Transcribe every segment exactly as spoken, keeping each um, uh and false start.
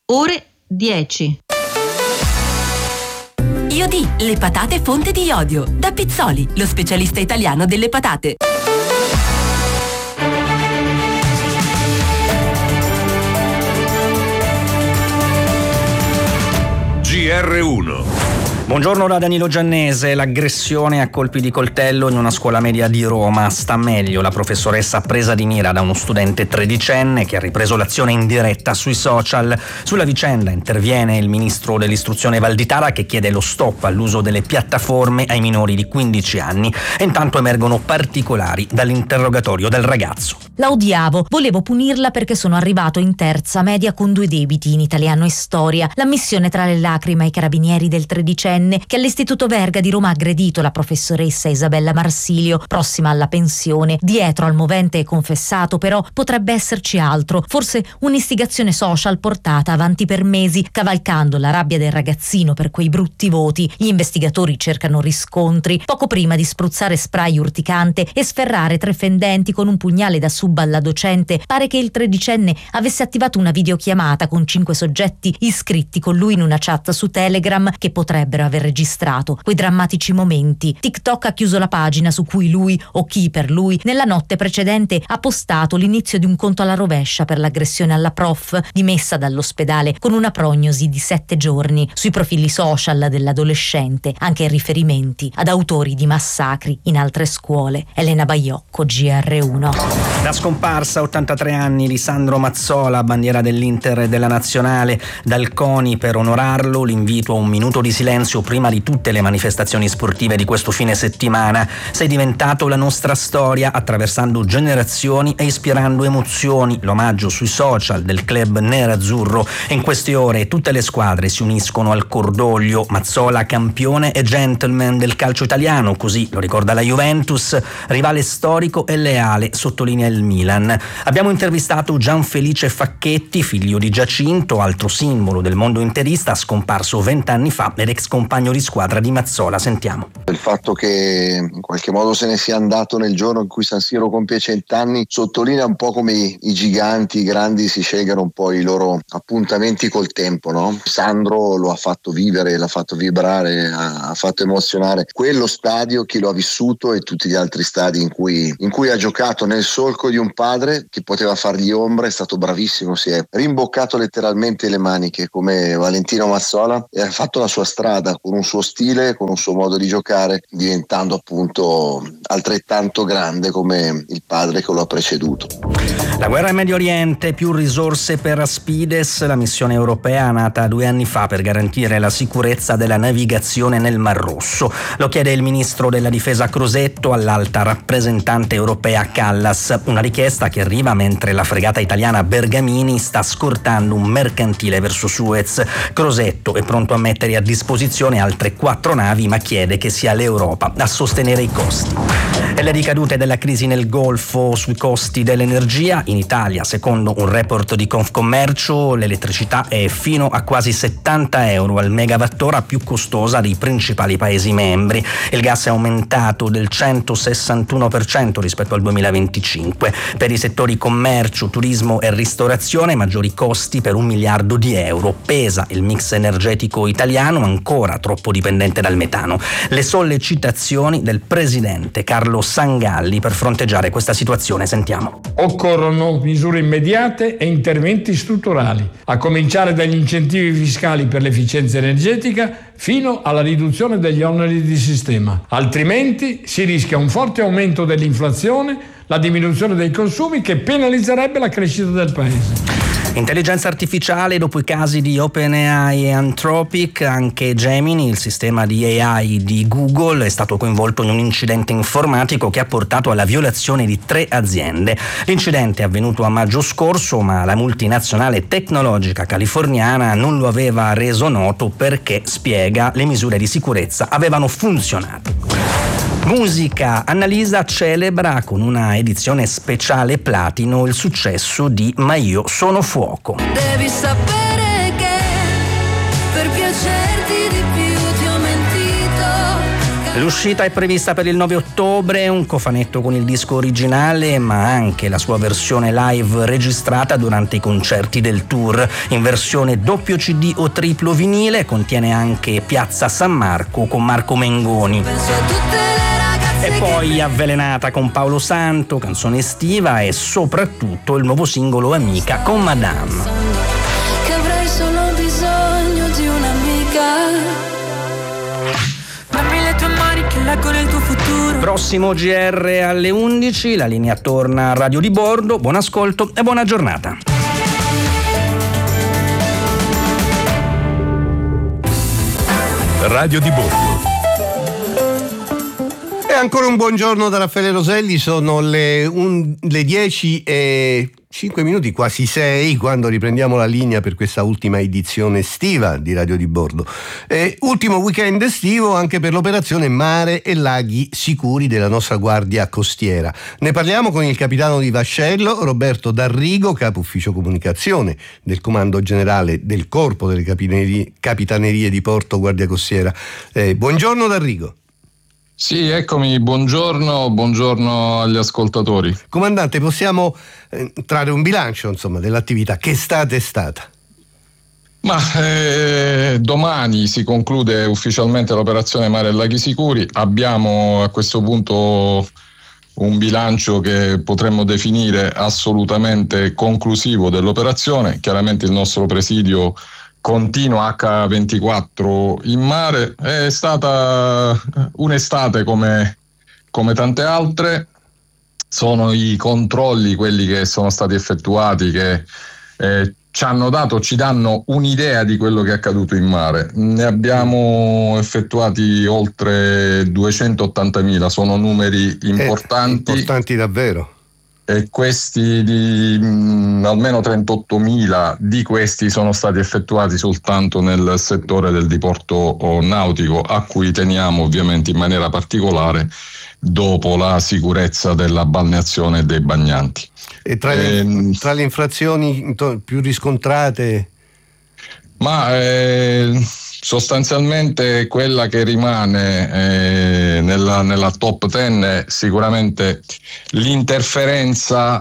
ore dieci. Iodì, le patate fonte di iodio. Da Pizzoli, lo specialista italiano delle patate. G R uno. Buongiorno da Danilo Giannese. L'aggressione a colpi di coltello in una scuola media di Roma. Sta meglio la professoressa presa di mira da uno studente tredicenne che ha ripreso l'azione in diretta sui social. Sulla vicenda interviene il ministro dell'istruzione Valditara, che chiede lo stop all'uso delle piattaforme ai minori di quindici anni, e intanto emergono particolari dall'interrogatorio del ragazzo. La odiavo, volevo punirla perché sono arrivato in terza media con due debiti in italiano e storia. L'ammissione tra le lacrime ai carabinieri del tredicenne che all'Istituto Verga di Roma ha aggredito la professoressa Isabella Marsilio, prossima alla pensione. Dietro al movente e confessato però potrebbe esserci altro, forse un'istigazione social portata avanti per mesi, cavalcando la rabbia del ragazzino per quei brutti voti. Gli investigatori cercano riscontri. Poco prima di spruzzare spray urticante e sferrare tre fendenti con un pugnale da sub alla docente, pare che il tredicenne avesse attivato una videochiamata con cinque soggetti iscritti con lui in una chat su Telegram che potrebbero aver registrato quei drammatici momenti. TikTok ha chiuso la pagina su cui lui, o chi per lui, nella notte precedente ha postato l'inizio di un conto alla rovescia per l'aggressione alla prof, dimessa dall'ospedale con una prognosi di sette giorni. Sui profili social dell'adolescente anche riferimenti ad autori di massacri in altre scuole. Elena Baiocco, G R uno. La scomparsa, ottantatré anni, di Sandro Mazzola, bandiera dell'Inter e della Nazionale. Dal CONI, per onorarlo, l'invito a un minuto di silenzio prima di tutte le manifestazioni sportive di questo fine settimana. Sei diventato la nostra storia, attraversando generazioni e ispirando emozioni. L'omaggio sui social del club nerazzurro, e in queste ore tutte le squadre si uniscono al cordoglio. Mazzola, campione e gentleman del calcio italiano, così lo ricorda la Juventus, rivale storico e leale, sottolinea il Milan. Abbiamo intervistato Gianfelice Facchetti, figlio di Giacinto, altro simbolo del mondo interista, scomparso vent'anni fa ed ex compagno di squadra di Mazzola. Sentiamo. Il fatto che in qualche modo se ne sia andato nel giorno in cui San Siro compie cent'anni sottolinea un po' come i, i giganti, i grandi si scelgano un po' i loro appuntamenti col tempo, no? Sandro lo ha fatto vivere, l'ha fatto vibrare, ha, ha fatto emozionare quello stadio, chi lo ha vissuto, e tutti gli altri stadi in cui, in cui ha giocato nel solco di un padre che poteva fargli ombra. È stato bravissimo, si è rimboccato letteralmente le maniche come Valentino Mazzola e ha fatto la sua strada con un suo stile, con un suo modo di giocare, diventando appunto altrettanto grande come il padre che lo ha preceduto. La guerra in Medio Oriente, più risorse per Aspides, la missione europea nata due anni fa per garantire la sicurezza della navigazione nel Mar Rosso. Lo chiede il ministro della difesa Crosetto all'alta rappresentante europea Callas, una richiesta che arriva mentre la fregata italiana Bergamini sta scortando un mercantile verso Suez. Crosetto è pronto a mettere a disposizione altre quattro navi, ma chiede che sia l'Europa a sostenere i costi. E le ricadute della crisi nel Golfo sui costi dell'energia. In Italia, secondo un report di Confcommercio, l'elettricità è fino a quasi settanta euro al megawattora più costosa dei principali paesi membri. Il gas è aumentato del centosessantuno per cento rispetto al duemilaventicinque. Per i settori commercio, turismo e ristorazione, maggiori costi per un miliardo di euro. Pesa il mix energetico italiano, ancora troppo dipendente dal metano. Le sollecitazioni del presidente Carlo Sangalli per fronteggiare questa situazione. Sentiamo. Occorrono misure immediate e interventi strutturali, a cominciare dagli incentivi fiscali per l'efficienza energetica fino alla riduzione degli oneri di sistema. Altrimenti si rischia un forte aumento dell'inflazione, la diminuzione dei consumi che penalizzerebbe la crescita del paese. Intelligenza artificiale, dopo i casi di OpenAI e Anthropic, anche Gemini, il sistema di A I di Google, è stato coinvolto in un incidente informatico che ha portato alla violazione di tre aziende. L'incidente è avvenuto a maggio scorso, ma la multinazionale tecnologica californiana non lo aveva reso noto perché, spiega, le misure di sicurezza avevano funzionato. Musica. Annalisa celebra con una edizione speciale platino il successo di Ma io sono fuoco. Devi sapere che per piacerti di più ti ho mentito. L'uscita è prevista per il nove ottobre, un cofanetto con il disco originale ma anche la sua versione live registrata durante i concerti del tour. In versione doppio C D o triplo vinile contiene anche Piazza San Marco con Marco Mengoni. E poi Avvelenata con Paolo Santo, canzone estiva, e soprattutto il nuovo singolo Amica con Madame. Che avrei solo bisogno di un'amica. Dammi le tue mani che leggono il tuo futuro. Prossimo G R alle undici, la linea torna a Radio di Bordo. Buon ascolto e buona giornata. Radio di Bordo. E ancora un buongiorno da Raffaele Roselli, sono le, un, le dieci e cinque minuti, quasi sei, quando riprendiamo la linea per questa ultima edizione estiva di Radio di Bordo. E ultimo weekend estivo anche per l'operazione Mare e Laghi Sicuri della nostra Guardia Costiera. Ne parliamo con il capitano di vascello Roberto D'Arrigo, capo ufficio comunicazione del Comando Generale del Corpo delle Capitanerie, Capitanerie di Porto Guardia Costiera. Eh, buongiorno D'Arrigo. Sì, eccomi, buongiorno, buongiorno agli ascoltatori. Comandante, possiamo eh, trarre un bilancio, insomma, dell'attività? Che estate è stata? Ma eh, domani si conclude ufficialmente l'operazione Mare e Laghi Sicuri. Abbiamo a questo punto un bilancio che potremmo definire assolutamente conclusivo dell'operazione. Chiaramente il nostro presidio continua acca ventiquattro in mare. È stata un'estate come, come tante altre. Sono i controlli, quelli che sono stati effettuati, che eh, ci hanno dato, ci danno un'idea di quello che è accaduto in mare. Ne abbiamo effettuati oltre duecentottantamila, sono numeri importanti. Eh, importanti davvero. E questi di mh, almeno trentottomila di questi sono stati effettuati soltanto nel settore del diporto nautico, a cui teniamo ovviamente in maniera particolare dopo la sicurezza della balneazione e dei bagnanti. E tra le, e, tra le infrazioni più riscontrate? Ma eh, sostanzialmente quella che rimane eh, nella, nella top ten è sicuramente l'interferenza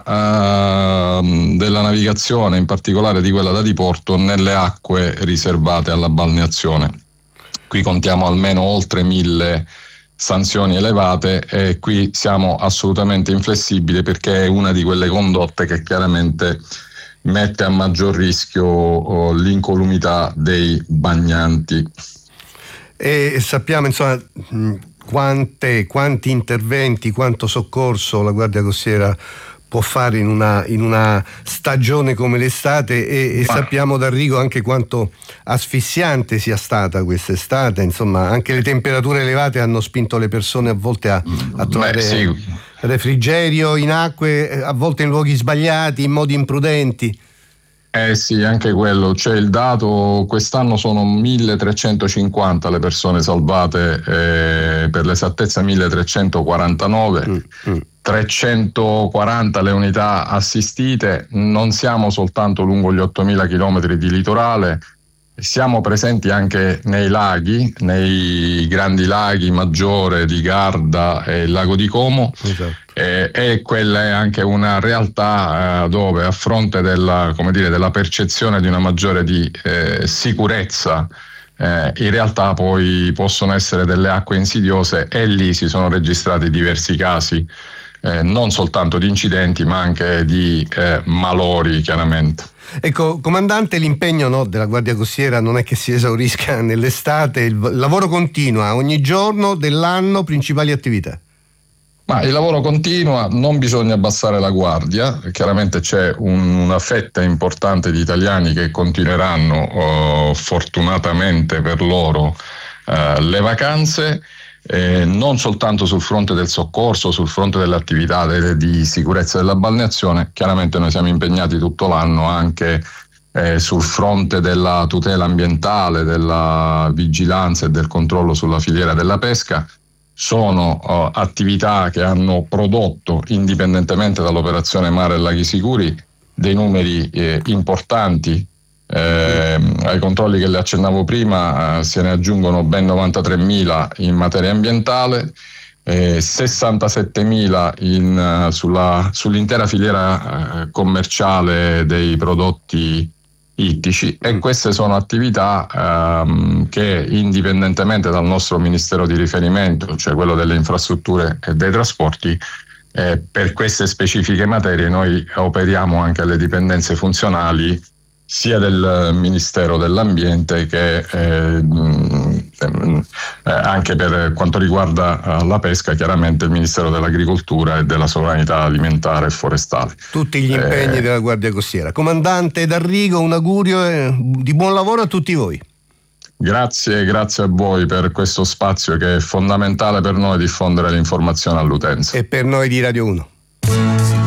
eh, della navigazione, in particolare di quella da diporto, nelle acque riservate alla balneazione. Qui contiamo almeno oltre mille sanzioni elevate e qui siamo assolutamente inflessibili, perché è una di quelle condotte che chiaramente mette a maggior rischio oh, l'incolumità dei bagnanti. E sappiamo insomma quante, quanti interventi, quanto soccorso la Guardia Costiera può fare in una, in una stagione come l'estate, e, e sappiamo D'Arrigo anche quanto asfissiante sia stata quest'estate. Insomma, anche le temperature elevate hanno spinto le persone a volte a, a trovare Beh, sì. refrigerio in acque, a volte in luoghi sbagliati, in modi imprudenti. Eh sì, anche quello. C'è il dato, quest'anno sono milletrecentocinquanta le persone salvate, eh, per l'esattezza milletrecentoquarantanove, mm, mm. trecentoquaranta le unità assistite. Non siamo soltanto lungo gli ottomila chilometri di litorale, siamo presenti anche nei laghi, nei grandi laghi Maggiore, di Garda e il lago di Como. Esatto. E, e quella è anche una realtà eh, dove, a fronte della, come dire, della percezione di una maggiore di eh, sicurezza, eh, in realtà poi possono essere delle acque insidiose, e lì si sono registrati diversi casi, eh, non soltanto di incidenti ma anche di eh, malori, chiaramente. Ecco, comandante, l'impegno no, della Guardia Costiera non è che si esaurisca nell'estate, il lavoro continua ogni giorno dell'anno. Principali attività? Ma il lavoro continua, non bisogna abbassare la guardia. Chiaramente c'è un, una fetta importante di italiani che continueranno, oh, fortunatamente per loro, eh, le vacanze. Eh, non soltanto sul fronte del soccorso, sul fronte delle attività de, di sicurezza della balneazione. Chiaramente noi siamo impegnati tutto l'anno anche eh, sul fronte della tutela ambientale, della vigilanza e del controllo sulla filiera della pesca. Sono uh, attività che hanno prodotto, indipendentemente dall'operazione Mare e Laghi Sicuri, dei numeri eh, importanti Eh, ai controlli che le accennavo prima eh, se ne aggiungono ben novantatremila in materia ambientale, eh, sessantasettemila in, uh, sulla, sull'intera filiera uh, commerciale dei prodotti ittici, e queste sono attività um, che indipendentemente dal nostro ministero di riferimento, cioè quello delle infrastrutture e dei trasporti, eh, per queste specifiche materie noi operiamo anche alle dipendenze funzionali sia del Ministero dell'Ambiente che eh, eh, anche per quanto riguarda la pesca, chiaramente il Ministero dell'Agricoltura e della Sovranità Alimentare e Forestale. Tutti gli impegni eh, della Guardia Costiera. Comandante D'Arrigo, un augurio e di buon lavoro a tutti voi. Grazie, grazie a voi per questo spazio che è fondamentale per noi diffondere l'informazione all'utenza. E per noi di Radio uno.